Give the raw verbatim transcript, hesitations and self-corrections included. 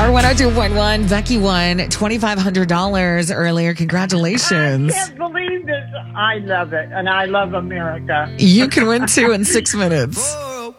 Power one oh two point one. Becky won twenty-five hundred dollars earlier. Congratulations. I can't believe this. I love it, and I love America. You can win two in six minutes.